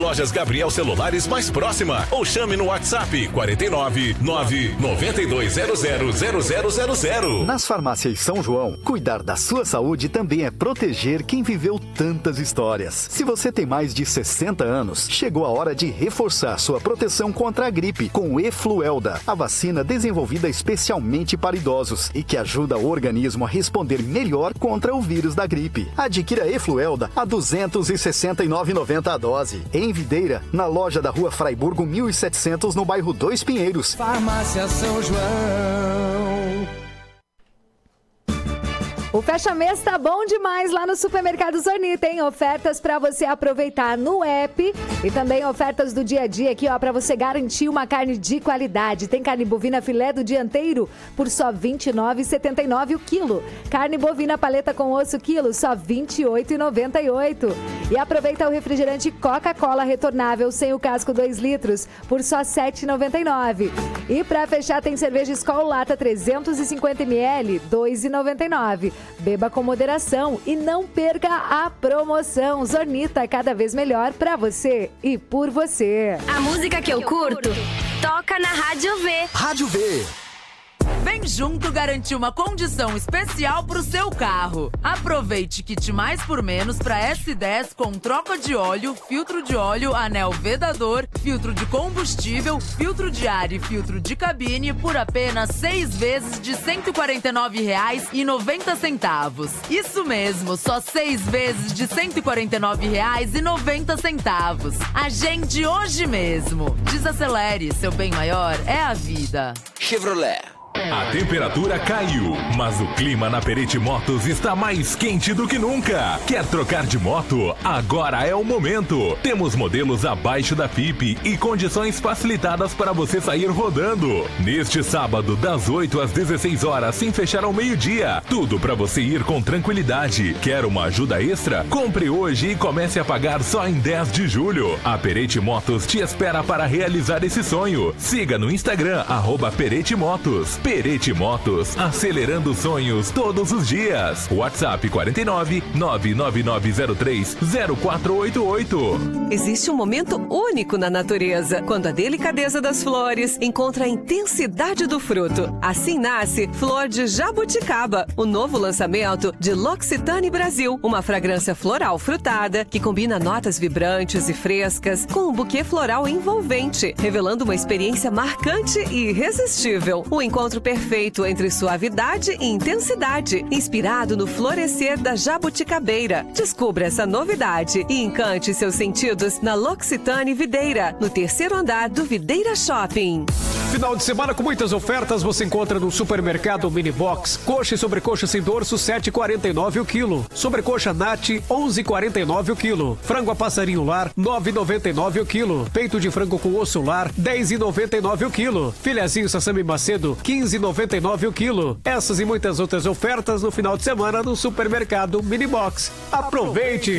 Lojas Gabriel Celulares mais próxima ou chame no WhatsApp 49 992000000. Nas farmácias São João, cuidar da sua saúde também é proteger quem viveu tantas histórias. Se você tem mais de 60 anos, chegou a hora de reforçar sua proteção contra a gripe com o Efluelda, a vacina desenvolvida especialmente para idosos e que ajuda o organismo a responder melhor contra o vírus da gripe. Adquira Efluelda a R$ 269,90 a dose. Em Videira, na loja da Rua Fraiburgo 1700, no bairro Dois Pinheiros. Farmácia São João. O Fecha Mês tá bom demais lá no Supermercado Zorni. Tem ofertas para você aproveitar no app e também ofertas do dia a dia aqui, ó, para você garantir uma carne de qualidade. Tem carne bovina filé do dianteiro por só R$ 29,79 o quilo. Carne bovina paleta com osso quilo, só R$ 28,98. E aproveita o refrigerante Coca-Cola retornável sem o casco 2 litros por só R$ 7,99. E para fechar tem cerveja Skol Lata 350 ml, R$ 2,99. Beba com moderação e não perca a promoção. Zornita, cada vez melhor pra você e por você. A música que eu curto toca na Rádio V. Rádio V. Vem junto garantir uma condição especial pro seu carro. Aproveite kit mais por menos para S10 com troca de óleo, filtro de óleo, anel vedador, filtro de combustível, filtro de ar e filtro de cabine por apenas 6 vezes de R$ 149,90. Isso mesmo, só 6 vezes de R$ 149,90. Agende hoje mesmo. Desacelere, seu bem maior é a vida. Chevrolet. A temperatura caiu, mas o clima na Perete Motos está mais quente do que nunca. Quer trocar de moto? Agora é o momento. Temos modelos abaixo da FIPE e condições facilitadas para você sair rodando. Neste sábado, das 8 às 16 horas, sem fechar ao meio-dia. Tudo para você ir com tranquilidade. Quer uma ajuda extra? Compre hoje e comece a pagar só em 10 de julho. A Perete Motos te espera para realizar esse sonho. Siga no Instagram, @Perete Motos. Perete Motos, acelerando sonhos todos os dias. WhatsApp 49 99903 0488. Existe um momento único na natureza, quando a delicadeza das flores encontra a intensidade do fruto. Assim nasce Flor de Jabuticaba, o novo lançamento de L'Occitane Brasil, uma fragrância floral frutada que combina notas vibrantes e frescas com um buquê floral envolvente, revelando uma experiência marcante e irresistível. O encontro perfeito entre suavidade e intensidade, inspirado no florescer da jabuticabeira. Descubra essa novidade e encante seus sentidos na L'Occitane Videira, no 3º andar do Videira Shopping. Final de semana com muitas ofertas você encontra no Supermercado Mini Box. Coxa e sobrecoxa sem dorso, 7,49 o quilo. Sobrecoxa Nat, 11,49 o quilo. Frango a passarinho lar, 9,99 o quilo. Peito de frango com osso lar, 10,99 o quilo. Filhazinho Sassami Macedo, 15,99 o quilo. Essas e muitas outras ofertas no final de semana no Supermercado Mini Box. Aproveite!